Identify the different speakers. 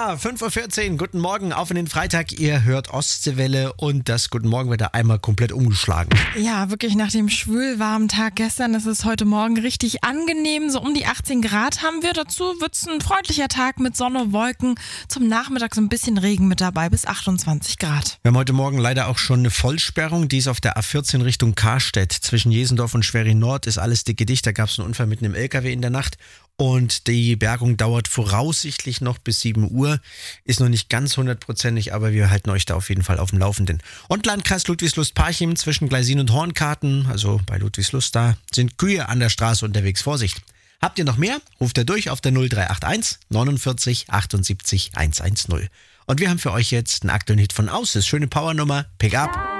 Speaker 1: Ja, 5:14 Uhr, guten Morgen, auf in den Freitag. Ihr hört Ostseewelle und das Guten Morgen wird da einmal komplett umgeschlagen.
Speaker 2: Ja, wirklich nach dem schwülwarmen Tag gestern ist es heute Morgen richtig angenehm. So um die 18 Grad haben wir. Dazu wird es ein freundlicher Tag mit Sonne, Wolken. Zum Nachmittag so ein bisschen Regen mit dabei, bis 28 Grad.
Speaker 1: Wir haben heute Morgen leider auch schon eine Vollsperrung. Die ist auf der A14 Richtung Karstedt. Zwischen Jesendorf und Schwerin Nord ist alles dicke dicht. Da gab es einen Unfall mit einem LKW in der Nacht. Und die Bergung dauert voraussichtlich noch bis 7 Uhr. Ist noch nicht ganz 100%ig, aber wir halten euch da auf jeden Fall auf dem Laufenden. Und Landkreis Ludwigslust-Parchim zwischen Gleisin und Hornkarten, also bei Ludwigslust, da sind Kühe an der Straße unterwegs. Vorsicht! Habt ihr noch mehr? Ruft ihr durch auf der 0381 49 78 110. Und wir haben für euch jetzt einen aktuellen Hit von Aus, das schöne Powernummer Pick Up.